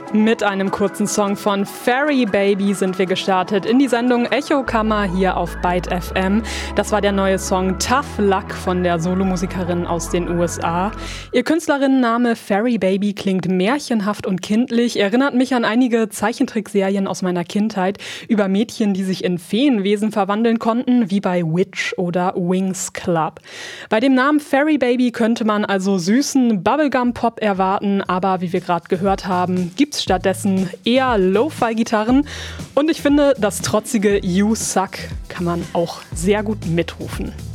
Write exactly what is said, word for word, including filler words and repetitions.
Mit einem kurzen Song von Fairy Baby sind wir gestartet in die Sendung Echokammer hier auf Byte F M. Das war der neue Song Tough Luck von der Solomusikerin aus den U S A. Ihr Künstlerinnenname Fairy Baby klingt märchenhaft und kindlich, erinnert mich an einige Zeichentrickserien aus meiner Kindheit über Mädchen, die sich in Feenwesen verwandeln konnten, wie bei Witch oder Wings Club. Bei dem Namen Fairy Baby könnte man also süßen Bubblegum-Pop erwarten, aber wie wir gerade gehört haben, gibt's stattdessen eher Lo-Fi-Gitarren und ich finde, das trotzige You Suck kann man auch sehr gut mitrufen.